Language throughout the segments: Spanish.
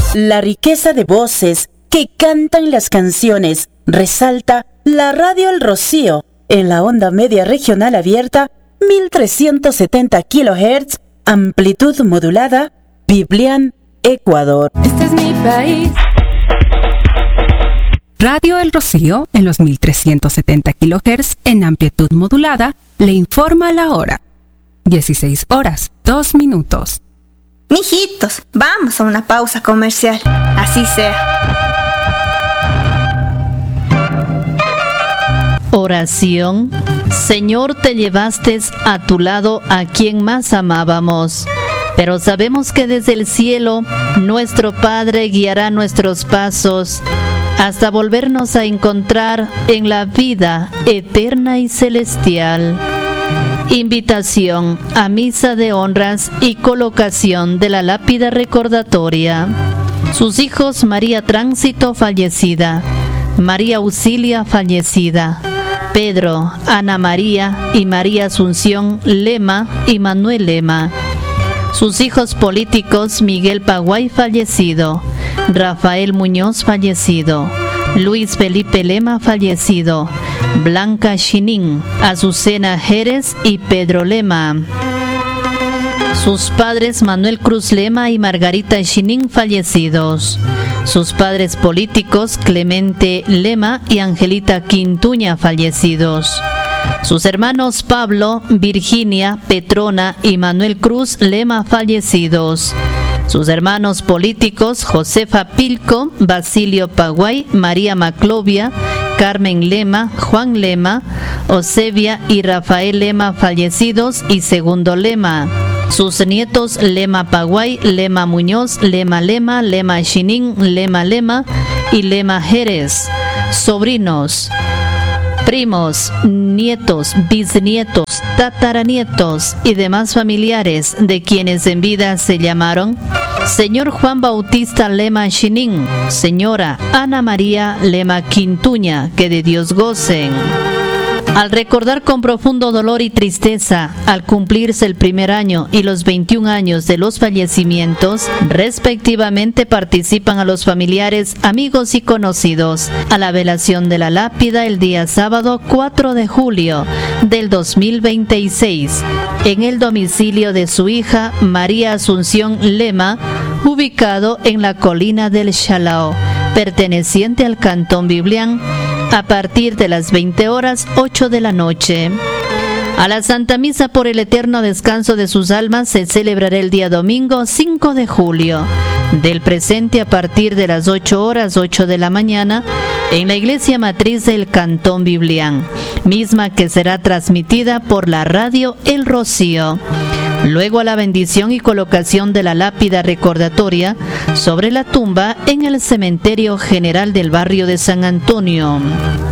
La riqueza de voces que cantan las canciones resalta la radio El Rocío en la onda media regional abierta 1370 kHz, amplitud modulada, Biblián, Ecuador. Este es mi país. Radio El Rocío en los 1370 kHz en amplitud modulada le informa la hora. 16 horas, 2 minutos. Mijitos, vamos a una pausa comercial. Así sea. Oración. Señor, te llevaste a tu lado a quien más amábamos, pero sabemos que desde el cielo nuestro Padre guiará nuestros pasos hasta volvernos a encontrar en la vida eterna y celestial. Invitación a misa de honras y colocación de la lápida recordatoria. Sus hijos María Tránsito, fallecida; María Auxilia, fallecida; Pedro, Ana María y María Asunción Lema y Manuel Lema. Sus hijos políticos Miguel Paguay, fallecido; Rafael Muñoz, fallecido; Luis Felipe Lema, fallecido; Blanca Chinín, Azucena Jerez y Pedro Lema. Sus padres Manuel Cruz Lema y Margarita Chinín, fallecidos. Sus padres políticos Clemente Lema y Angelita Quintuña, fallecidos. Sus hermanos Pablo, Virginia, Petrona y Manuel Cruz Lema, fallecidos. Sus hermanos políticos Josefa Pilco, Basilio Paguay, María Maclovia, Carmen Lema, Juan Lema, Osevia y Rafael Lema, fallecidos, y Segundo Lema. Sus nietos Lema Paguay, Lema Muñoz, Lema Lema, Lema Chinín, Lema Lema y Lema Jerez. Sobrinos, primos, nietos, bisnietos, tataranietos y demás familiares de quienes en vida se llamaron señor Juan Bautista Lema Chinín, señora Ana María Lema Quintuña, que de Dios gocen. Al recordar con profundo dolor y tristeza, al cumplirse el primer año y los 21 años de los fallecimientos, respectivamente, participan a los familiares, amigos y conocidos a la velación de la lápida el día sábado 4 de julio del 2026, en el domicilio de su hija María Asunción Lema, ubicado en la colina del Chalao, perteneciente al Cantón Biblián, a partir de las 20 horas 8 de la noche. A la Santa Misa por el eterno descanso de sus almas se celebrará el día domingo 5 de julio del presente a partir de las 8 horas 8 de la mañana en la iglesia matriz del Cantón Biblián, misma que será transmitida por la radio El Rocío. Luego a la bendición y colocación de la lápida recordatoria sobre la tumba en el cementerio general del barrio de San Antonio.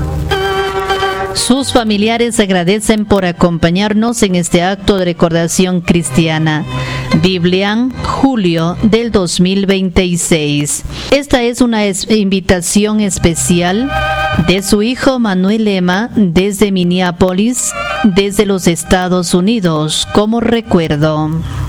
Sus familiares agradecen por acompañarnos en este acto de recordación cristiana. Biblián, julio del 2026. Esta es una invitación especial de su hijo Manuel Lema desde Minneapolis, desde los Estados Unidos, como recuerdo.